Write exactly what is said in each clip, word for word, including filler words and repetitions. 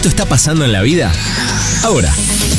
esto está pasando en la vida ahora.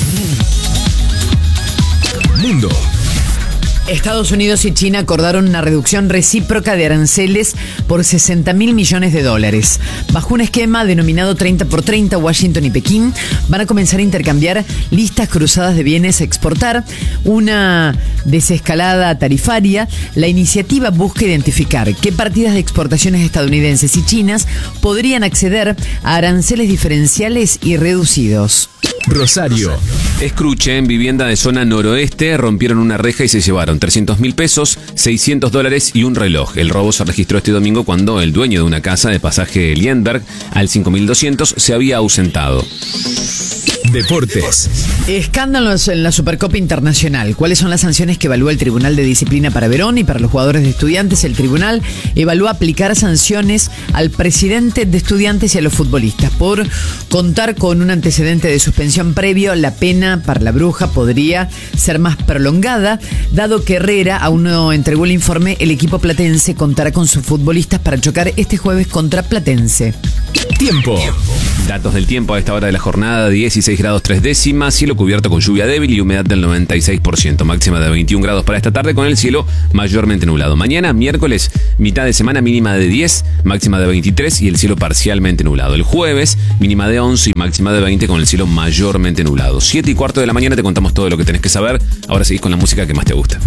Mundo. Estados Unidos y China acordaron una reducción recíproca de aranceles por sesenta mil millones de dólares. Bajo un esquema denominado treinta por treinta, Washington y Pekín van a comenzar a intercambiar listas cruzadas de bienes a exportar, una desescalada tarifaria. La iniciativa busca identificar qué partidas de exportaciones estadounidenses y chinas podrían acceder a aranceles diferenciales y reducidos. Rosario. Escruche, en vivienda de zona noroeste, rompieron una reja y se llevaron trescientos mil pesos, seiscientos dólares y un reloj. El robo se registró este domingo cuando el dueño de una casa de pasaje Lienberg al cinco mil doscientos se había ausentado. Deportes. Escándalos en la Supercopa Internacional. ¿Cuáles son las sanciones que evalúa el Tribunal de Disciplina para Verón y para los jugadores de Estudiantes? El tribunal evalúa aplicar sanciones al presidente de Estudiantes y a los futbolistas. Por contar con un antecedente de suspensión previo, la pena para la bruja podría ser más prolongada. Dado que Herrera aún no entregó el informe, el equipo platense contará con sus futbolistas para chocar este jueves contra Platense. Tiempo. Datos del tiempo a esta hora de la jornada: dieciséis grados tres décimas, cielo cubierto con lluvia débil y humedad del noventa y seis por ciento, máxima de veintiún grados para esta tarde con el cielo mayormente nublado. Mañana, miércoles, mitad de semana, mínima de diez, máxima de veintitrés y el cielo parcialmente nublado. El jueves, mínima de once y máxima de veinte con el cielo mayormente nublado. siete y cuarto de la mañana te contamos todo lo que tenés que saber. Ahora seguís con la música que más te gusta.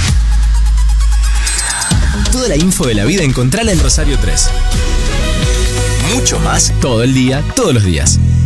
Toda la info de la vida encontrala en Rosario tres. Mucho más todo el día, todos los días.